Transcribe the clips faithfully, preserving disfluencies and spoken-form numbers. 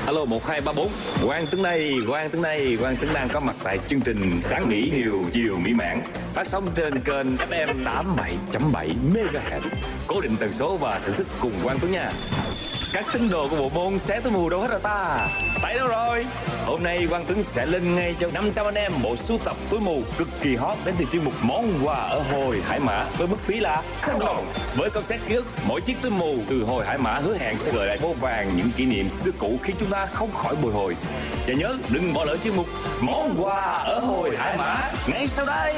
Alo một hai ba bốn, Quang Tuấn đây, Quang Tuấn đây, Quang Tuấn đang có mặt tại chương trình Sáng Mỹ Điều Chiều Mỹ Mãn, phát sóng trên kênh ép em tám mươi bảy chấm bảy MHz. Cố định tần số và thưởng thức cùng Quang Tuấn nha. Các tín đồ của bộ môn xé túi mù đâu hết rồi ta? Tại đâu rồi? Hôm nay Quang Tuấn sẽ lên ngay cho năm trăm anh em bộ sưu tập túi mù cực kỳ hot đến từ chuyên mục Món Quà ở Hồi Hải Mã với mức phí là không đồng. Với concept ký ức, mỗi chiếc túi mù từ Hồi Hải Mã hứa hẹn sẽ gợi lại vô vàng những kỷ niệm xưa cũ khiến chúng ta không khỏi bồi hồi. Và nhớ đừng bỏ lỡ chuyên mục Món Quà ở Hồi Hải Mã ngay sau đây.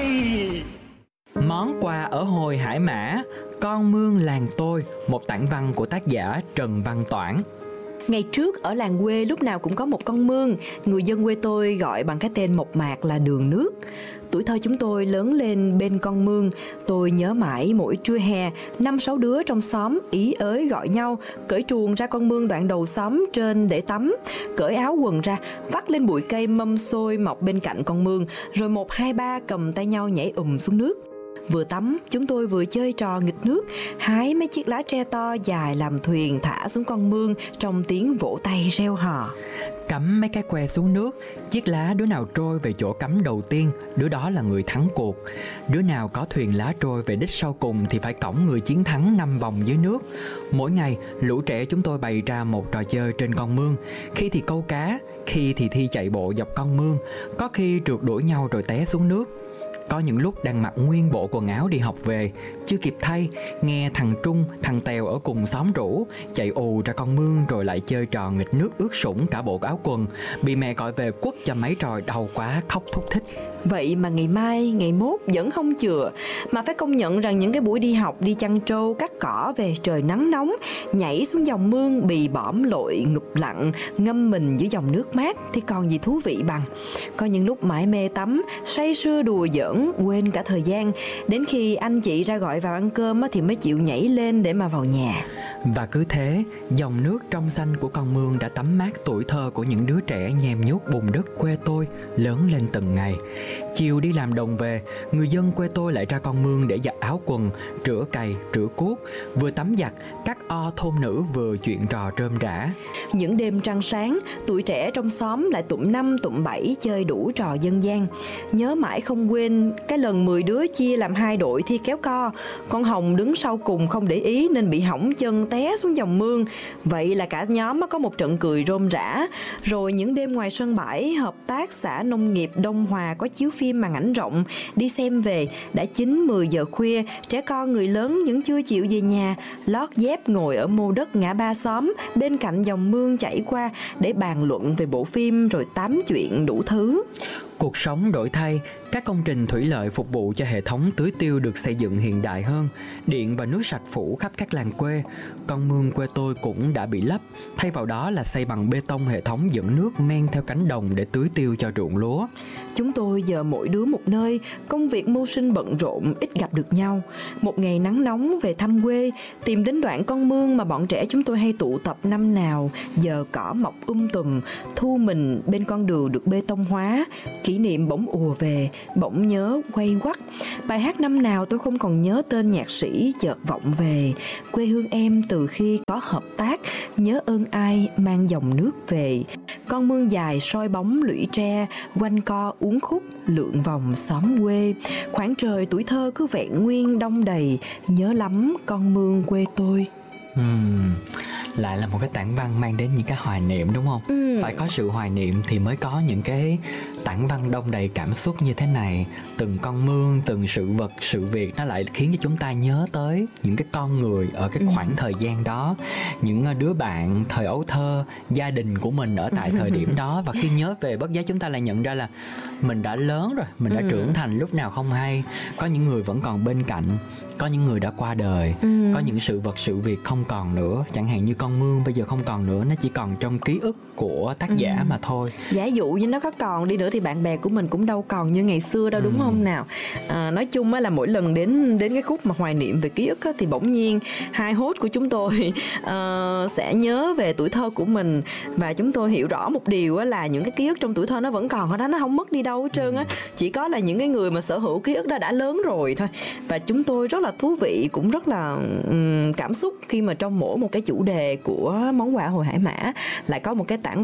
Món quà ở Hồi Hải Mã, con mương làng tôi, một tản văn của tác giả Trần Văn Toản. Ngày trước ở làng quê lúc nào cũng có một con mương, người dân quê tôi gọi bằng cái tên mộc mạc là đường nước. Tuổi thơ chúng tôi lớn lên bên con mương. Tôi nhớ mãi mỗi trưa hè, năm sáu đứa trong xóm ý ới gọi nhau cởi truồng ra con mương đoạn đầu xóm trên để tắm, cởi áo quần ra, vắt lên bụi cây mâm xôi mọc bên cạnh con mương, rồi một hai ba cầm tay nhau nhảy ùm xuống nước. Vừa tắm, chúng tôi vừa chơi trò nghịch nước, hái mấy chiếc lá tre to dài làm thuyền thả xuống con mương trong tiếng vỗ tay reo hò. Cắm mấy cái que xuống nước, chiếc lá đứa nào trôi về chỗ cắm đầu tiên, đứa đó là người thắng cuộc. Đứa nào có thuyền lá trôi về đích sau cùng thì phải cõng người chiến thắng năm vòng dưới nước. Mỗi ngày, lũ trẻ chúng tôi bày ra một trò chơi trên con mương. Khi thì câu cá, khi thì thi chạy bộ dọc con mương, có khi trượt đuổi nhau rồi té xuống nước. Có những lúc đang mặc nguyên bộ quần áo đi học về, chưa kịp thay, nghe thằng Trung, thằng Tèo ở cùng xóm rủ, chạy ù ra con mương rồi lại chơi trò nghịch nước ướt sũng cả bộ áo quần, bị mẹ gọi về quất cho mấy trò đau quá khóc thúc thích. Vậy mà ngày mai, ngày mốt vẫn không chừa. Mà phải công nhận rằng những cái buổi đi học, đi chăn trâu, cắt cỏ về trời nắng nóng, nhảy xuống dòng mương bì bõm lội, ngụp lặn, ngâm mình dưới dòng nước mát thì còn gì thú vị bằng. Có những lúc mải mê tắm, say sưa đùa giỡn, quên cả thời gian. Đến khi anh chị ra gọi vào ăn cơm thì mới chịu nhảy lên để mà vào nhà. Và cứ thế, dòng nước trong xanh của con mương đã tắm mát tuổi thơ của những đứa trẻ nhem nhuốc bùn đất quê tôi lớn lên từng ngày. Chiều đi làm đồng về, người dân quê tôi lại ra con mương để giặt áo quần, rửa cày, rửa cuốc. Vừa tắm giặt, các o thôn nữ vừa chuyện trò rơm rã. Những đêm trăng sáng, tuổi trẻ trong xóm lại tụm năm tụm bảy chơi đủ trò dân gian. Nhớ mãi không quên cái lần mười đứa chia làm hai đội thi kéo co. Con Hồng đứng sau cùng không để ý nên bị hỏng chân té xuống dòng mương. Vậy là cả nhóm có một trận cười rôm rã. Rồi những đêm ngoài sân bãi, hợp tác xã nông nghiệp Đông Hòa có chiếu phim màn ảnh rộng, đi xem về đã chín mười giờ khuya, trẻ con người lớn vẫn chưa chịu về nhà, lót dép ngồi ở mô đất ngã ba xóm bên cạnh dòng mương chảy qua để bàn luận về bộ phim rồi tám chuyện đủ thứ. Cuộc sống đổi thay, các công trình thủy lợi phục vụ cho hệ thống tưới tiêu được xây dựng hiện đại hơn, điện và nước sạch phủ khắp các làng quê. Con mương quê tôi cũng đã bị lấp, thay vào đó là xây bằng bê tông hệ thống dẫn nước men theo cánh đồng để tưới tiêu cho ruộng lúa. Chúng tôi giờ mỗi đứa một nơi, công việc mưu sinh bận rộn, ít gặp được nhau. Một ngày nắng nóng về thăm quê, tìm đến đoạn con mương mà bọn trẻ chúng tôi hay tụ tập năm nào, giờ cỏ mọc um tùm, thu mình bên con đường được bê tông hóa. Kỷ niệm bỗng ùa về, bỗng nhớ quay quắt. Bài hát năm nào tôi không còn nhớ tên nhạc sĩ chợt vọng về. Quê hương em từ khi có hợp tác, nhớ ơn ai mang dòng nước về. Con mương dài soi bóng lũy tre, quanh co uốn khúc lượn vòng xóm quê. Khoảng trời tuổi thơ cứ vẹn nguyên đông đầy, nhớ lắm con mương quê tôi. Uhm, lại là một cái tản văn mang đến những cái hoài niệm đúng không? Ừ. Phải có sự hoài niệm thì mới có những cái tản văn đông đầy cảm xúc như thế này. Từng con mương, từng sự vật, sự việc nó lại khiến cho chúng ta nhớ tới những cái con người ở cái khoảng ừ. thời gian đó, những đứa bạn thời ấu thơ, gia đình của mình ở tại thời điểm đó. Và khi nhớ về bất giác chúng ta lại nhận ra là mình đã lớn rồi, mình đã ừ. trưởng thành lúc nào không hay. Có những người vẫn còn bên cạnh, có những người đã qua đời, ừ. có những sự vật, sự việc không còn nữa. Chẳng hạn như con mương bây giờ không còn nữa, nó chỉ còn trong ký ức của tác giả ừ. mà thôi. Giả dụ như nó có còn đi nữa thì bạn bè của mình cũng đâu còn như ngày xưa đâu, ừ. đúng không nào? À, nói chung là mỗi lần đến đến cái khúc mà hoài niệm về ký ức á, thì bỗng nhiên hai host của chúng tôi uh, sẽ nhớ về tuổi thơ của mình. Và chúng tôi hiểu rõ một điều á, là những cái ký ức trong tuổi thơ nó vẫn còn ở đó, nó không mất đi đâu hết trơn á. Chỉ có là những cái người mà sở hữu ký ức đó đã lớn rồi thôi. Và chúng tôi rất là thú vị, cũng rất là um, cảm xúc khi mà trong mỗi một cái chủ đề của món quà Hồi Hải Mã lại có một cái tản văn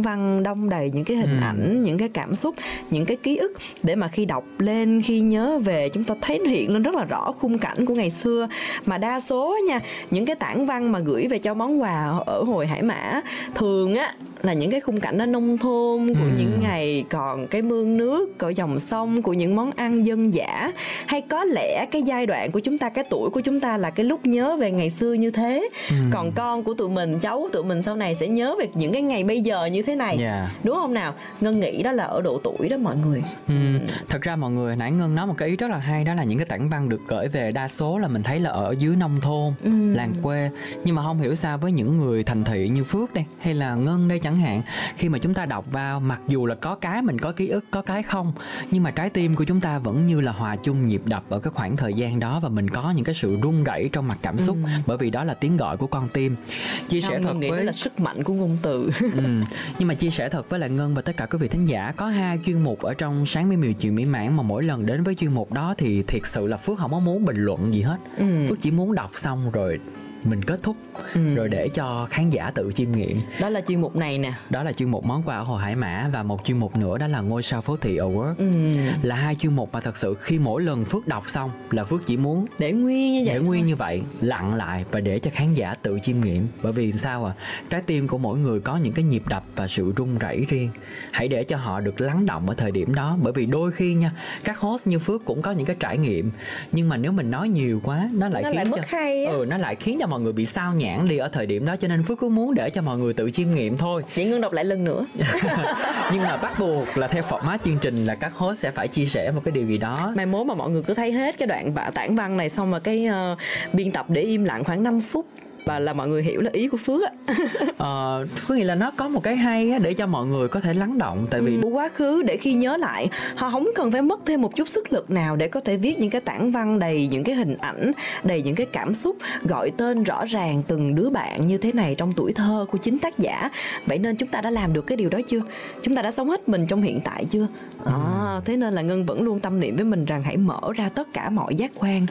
văn đong đầy những cái hình Ừ. ảnh, những cái cảm xúc, những cái ký ức, để mà khi đọc lên, khi nhớ về, chúng ta thấy nó hiện lên rất là rõ khung cảnh của ngày xưa. Mà đa số nha, những cái tản văn mà gửi về cho món quà ở hồi Hải Mã thường á là những cái khung cảnh ở nông thôn của Ừ. những ngày còn cái mương nước, của dòng sông, của những món ăn dân dã. Hay có lẽ cái giai đoạn của chúng ta, cái tuổi của chúng ta là cái lúc nhớ về ngày xưa như thế. Ừ. Còn con của tụi mình, cháu của tụi mình sau này sẽ nhớ về những cái ngày bây giờ như thế này. Dạ. Đúng không nào? Ngân nghĩ đó là ở độ tuổi đó mọi người. Ừ. Thật ra mọi người, nãy Ngân nói một cái ý rất là hay, đó là những cái tản văn được gửi về đa số là mình thấy là ở dưới nông thôn, Ừ. làng quê. Nhưng mà không hiểu sao với những người thành thị như Phước đây hay là Ngân đây chẳng hạn, khi mà chúng ta đọc vào, mặc dù là có cái mình có ký ức, có cái không, nhưng mà trái tim của chúng ta vẫn như là hòa chung nhịp đập ở cái khoảng thời gian đó, và mình có những cái sự run rẩy trong mặt cảm xúc. Ừ. Bởi vì đó là tiếng gọi của con tim. Chia sẻ Không, thật Ngân nghĩ với đó là sức mạnh của ngôn từ. ừ. Nhưng mà chia sẻ thật với lại Ngân và tất cả quý vị thính giả, có hai chuyên mục ở trong Sáng Mỹ Miều Chiều Mỹ Mãn mà mỗi lần đến với chuyên mục đó thì thiệt sự là Phước không có muốn bình luận gì hết. Ừ. Phước chỉ muốn đọc xong rồi mình kết thúc, Ừ. rồi để cho khán giả tự chiêm nghiệm. Đó là chuyên mục này nè. Đó là chuyên mục món quà ở Hồ Hải Mã, và một chuyên mục nữa đó là Ngôi sao phố thị Award. Ừ. Là hai chuyên mục mà thật sự khi mỗi lần Phước đọc xong là Phước chỉ muốn Để nguyên như vậy. để nguyên như vậy, lặng lại và để cho khán giả tự chiêm nghiệm. Bởi vì sao à? Trái tim của mỗi người có những cái nhịp đập và sự rung rẩy riêng. Hãy để cho họ được lắng động ở thời điểm đó. Bởi vì đôi khi nha, các host như Phước cũng có những cái trải nghiệm, nhưng mà nếu mình nói nhiều quá, nó lại Nó khiến lại mất cho hay á. ừ, nó lại khiến cho mọi người bị sao nhãng đi ở thời điểm đó. Cho nên Phước cứ muốn để cho mọi người tự chiêm nghiệm thôi. Vậy Ngân đọc lại lần nữa. Nhưng mà bắt buộc là theo format chương trình là các host sẽ phải chia sẻ một cái điều gì đó. Mai mốt mà mọi người cứ thấy hết cái đoạn bạ tản văn này xong rồi cái uh, biên tập để im lặng khoảng năm phút và là mọi người hiểu là ý của Phước á. Ờ, Phước nghĩ là nó có một cái hay á, để cho mọi người có thể lắng động. Tại vì Của quá khứ, để khi nhớ lại họ không cần phải mất thêm một chút sức lực nào để có thể viết những cái tản văn đầy những cái hình ảnh, đầy những cái cảm xúc, gọi tên rõ ràng từng đứa bạn như thế này trong tuổi thơ của chính tác giả. Vậy nên chúng ta đã làm được cái điều đó chưa? Chúng ta đã sống hết mình trong hiện tại chưa? À, thế nên là Ngân vẫn luôn tâm niệm với mình rằng hãy mở ra tất cả mọi giác quan.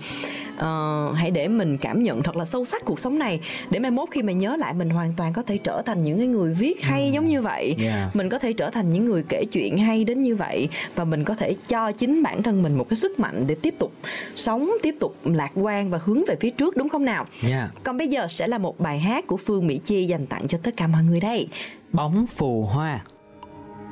Ờ, hãy để mình cảm nhận thật là sâu sắc cuộc sống này, để mai mốt khi mà nhớ lại mình hoàn toàn có thể trở thành những cái người viết hay ừ. giống như vậy. Yeah. Mình có thể trở thành những người kể chuyện hay đến như vậy, và mình có thể cho chính bản thân mình một cái sức mạnh để tiếp tục sống, tiếp tục lạc quan và hướng về phía trước, đúng không nào? yeah. Còn bây giờ sẽ là một bài hát của Phương Mỹ Chi dành tặng cho tất cả mọi người đây. Bóng phù hoa.